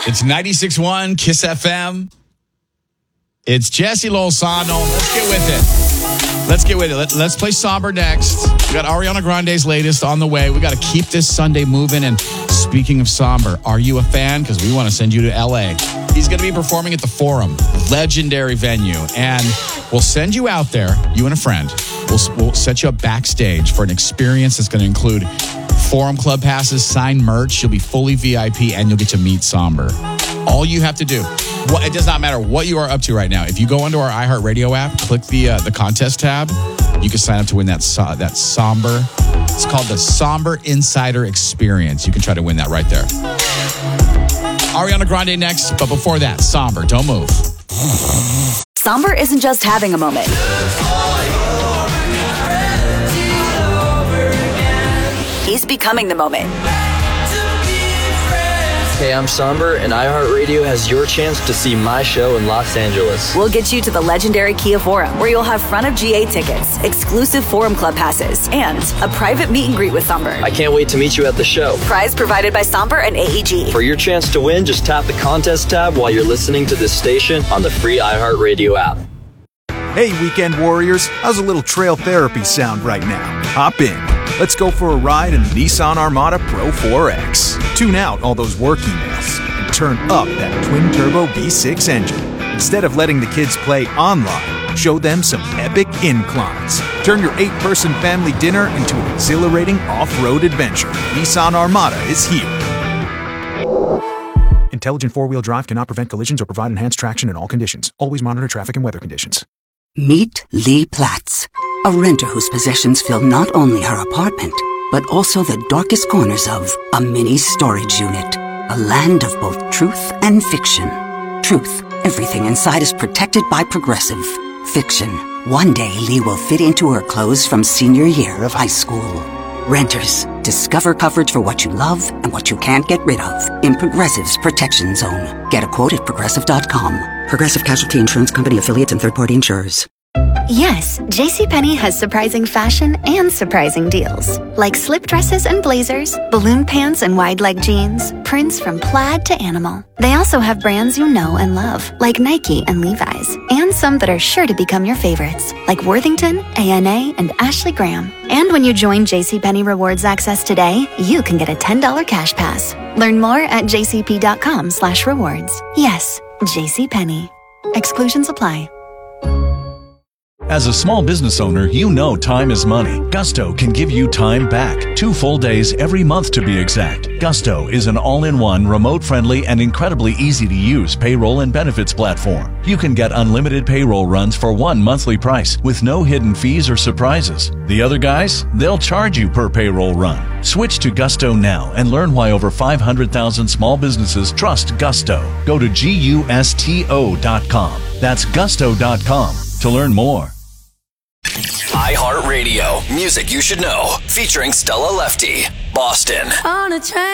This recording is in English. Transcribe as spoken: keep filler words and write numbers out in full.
It's ninety-six point one Kiss F M. It's Jesse Lozano. Let's get with it. Let's get with it. Let, let's play Somber next. We got Ariana Grande's latest on the way. We got to keep this Sunday moving. And speaking of Somber, are you a fan? Because we want to send you to L A. He's going to be performing at the Forum, legendary venue. And we'll send you out there, you and a friend. We'll, we'll set you up backstage for an experience that's going to include Forum Club passes, signed merch. You'll be fully V I P, and you'll get to meet Somber. All you have to do, well, it does not matter what you are up to right now. If you go onto our iHeartRadio app, click the uh, the contest tab, you can sign up to win that so- that Somber. It's called the Somber Insider Experience. You can try to win that right there. Ariana Grande next, but before that, Somber. Don't move. Somber isn't just having a moment. He's becoming the moment. Hey, I'm Somber, and iHeartRadio has your chance to see my show in Los Angeles. We'll get you to the legendary Kia Forum, where you'll have front of G A tickets, exclusive Forum Club passes, and a private meet and greet with Somber. I can't wait to meet you at the show. Prize provided by Somber and A E G. For your chance to win, just tap the contest tab while you're listening to this station on the free iHeartRadio app. Hey, weekend warriors, how's a little trail therapy sound right now? Hop in. Let's go for a ride in the Nissan Armada Pro four X. Tune out all those work emails and turn up that twin-turbo V six engine. Instead of letting the kids play online, show them some epic inclines. Turn your eight-person family dinner into an exhilarating off-road adventure. Nissan Armada is here. Intelligent four-wheel drive cannot prevent collisions or provide enhanced traction in all conditions. Always monitor traffic and weather conditions. Meet Lee Platts, a renter whose possessions fill not only her apartment, but also the darkest corners of a mini storage unit. A land of both truth and fiction. Truth, everything inside is protected by Progressive. Fiction, one day Lee will fit into her clothes from senior year of high school. Renters, discover coverage for what you love and what you can't get rid of in Progressive's Protection Zone. Get a quote at Progressive dot com. Progressive Casualty Insurance Company affiliates and third-party insurers. Yes, JCPenney has surprising fashion and surprising deals. Like slip dresses and blazers, balloon pants and wide-leg jeans, prints from plaid to animal. They also have brands you know and love, like Nike and Levi's, and some that are sure to become your favorites, like Worthington, A N A, and Ashley Graham. And when you join JCPenney Rewards Access today, you can get a ten dollars cash pass. Learn more at jcp.com slash rewards. Yes, JCPenney. Exclusions apply. As a small business owner, you know time is money. Gusto can give you time back. Two full days every month to be exact. Gusto is an all-in-one, remote-friendly, and incredibly easy-to-use payroll and benefits platform. You can get unlimited payroll runs for one monthly price with no hidden fees or surprises. The other guys, they'll charge you per payroll run. Switch to Gusto now and learn why over five hundred thousand small businesses trust Gusto. Go to gusto dot com. That's gusto dot com to learn more. iHeartRadio, music you should know, featuring Stella Lefty, Boston. On a train.